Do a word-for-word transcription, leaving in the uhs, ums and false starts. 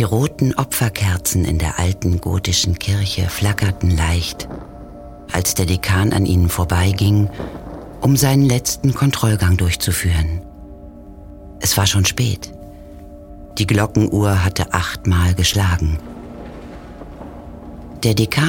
Die roten Opferkerzen in der alten gotischen Kirche flackerten leicht, als der Dekan an ihnen vorbeiging, um seinen letzten Kontrollgang durchzuführen. Es war schon spät. Die Glockenuhr hatte achtmal geschlagen. Der Dekan